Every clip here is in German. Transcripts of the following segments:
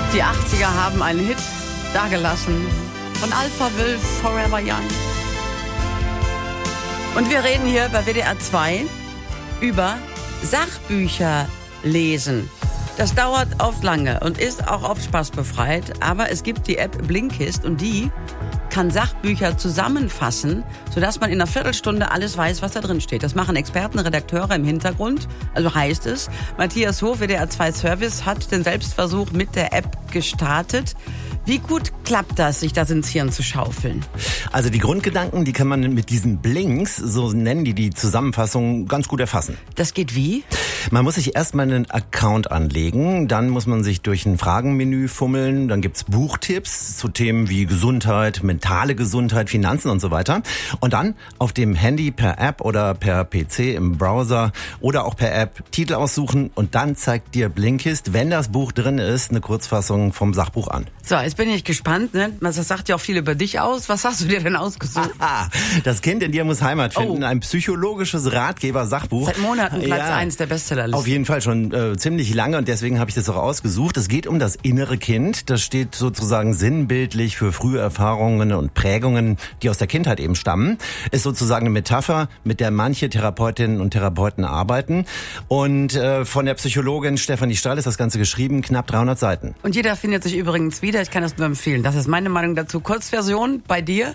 Die 80er haben einen Hit dagelassen von Alpha Will, Forever Young. Und wir reden hier bei WDR 2 über Sachbücher lesen. Das dauert oft lange und ist auch oft spaßbefreit, aber es gibt die App Blinkist und die kann Sachbücher zusammenfassen, sodass man in einer Viertelstunde alles weiß, was da drin steht. Das machen Experten, Redakteure im Hintergrund. Also heißt es, Matthias Hof, WDR 2 Service, hat den Selbstversuch mit der App gestartet. Wie gut klappt das, sich das ins Hirn zu schaufeln? Also die Grundgedanken, die kann man mit diesen Blinks, so nennen die Zusammenfassung, ganz gut erfassen. Das geht wie? Man muss sich erstmal einen Account anlegen, dann muss man sich durch ein Fragenmenü fummeln, dann gibt's Buchtipps zu Themen wie Gesundheit, mentale Gesundheit, Finanzen und so weiter. Und dann auf dem Handy per App oder per PC im Browser oder auch per App Titel aussuchen und dann zeigt dir Blinkist, wenn das Buch drin ist, eine Kurzfassung vom Sachbuch an. So, jetzt bin ich gespannt, ne? Das sagt ja auch viel über dich aus. Was hast du dir denn ausgesucht? Das Kind in dir muss Heimat finden. Ein psychologisches Ratgeber-Sachbuch. Seit Monaten Platz 1 der Bestsellerliste. Auf jeden Fall schon ziemlich lange und deswegen habe ich das auch ausgesucht. Es geht um das innere Kind. Das steht sozusagen sinnbildlich für frühe Erfahrungen und Prägungen, die aus der Kindheit eben stammen. Ist sozusagen eine Metapher, mit der manche Therapeutinnen und Therapeuten arbeiten. Und von der Psychologin Stefanie Stahl ist das Ganze geschrieben, knapp 300 Seiten. Und jeder findet sich übrigens wieder. Ich kann das nur empfehlen. Das ist meine Meinung dazu. Kurzversion bei dir?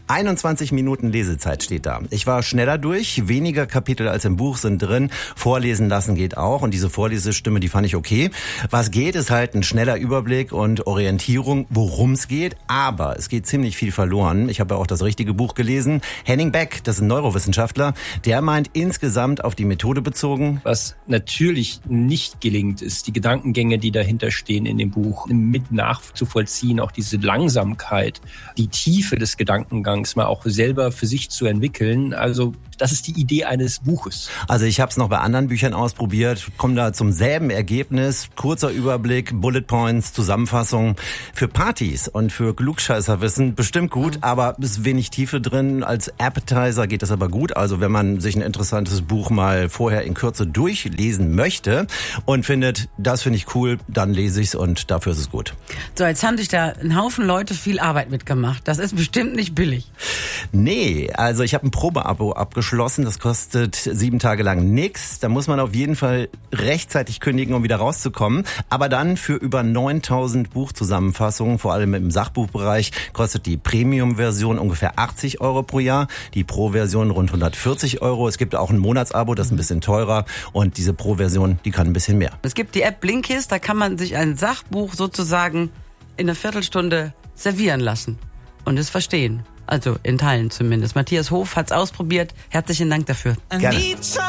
21 Minuten Lesezeit steht da. Ich war schneller durch. Weniger Kapitel als im Buch sind drin. Vorlesen lassen geht auch. Und diese Vorlesestimme, die fand ich okay. Was geht, ist halt ein schneller Überblick und Orientierung, worum es geht. Aber es geht ziemlich viel verloren. Ich habe ja auch das richtige Buch gelesen. Henning Beck, das ist ein Neurowissenschaftler, der meint insgesamt auf die Methode bezogen. Was natürlich nicht gelingt, ist die Gedankengänge, die dahinter stehen in dem Buch, mit nachzuvollziehen, auch diese Langsamkeit, die Tiefe des Gedankengangs mal auch selber für sich zu entwickeln. Also das ist die Idee eines Buches. Also ich habe es noch bei anderen Büchern ausprobiert, komme da zum selben Ergebnis. Kurzer Überblick, Bullet Points, Zusammenfassung. Für Partys und für Klugscheißerwissen bestimmt gut, aber ist wenig Tiefe drin. Als Appetizer geht das aber gut. Also wenn man sich ein interessantes Buch mal vorher in Kürze durchlesen möchte und findet, das finde ich cool, dann lese ich's und dafür ist es gut. So, jetzt haben sich da ein Haufen Leute viel Arbeit mitgemacht. Das ist bestimmt nicht billig. Nee, also ich habe ein Probeabo abgeschlossen. Das kostet 7 Tage lang nix. Da muss man auf jeden Fall rechtzeitig kündigen, um wieder rauszukommen. Aber dann für über 9000 Buchzusammenfassungen, vor allem im Sachbuchbereich, kostet die Premium-Version ungefähr 80 Euro pro Jahr. Die Pro-Version rund 140 Euro. Es gibt auch ein Monatsabo, das ist ein bisschen teurer. Und diese Pro-Version, die kann ein bisschen mehr. Es gibt die App Blinkist, da kann man sich ein Sachbuch sozusagen in einer Viertelstunde servieren lassen und es verstehen. Also in Teilen zumindest. Matthias Hof hat's ausprobiert. Herzlichen Dank dafür. Gerne.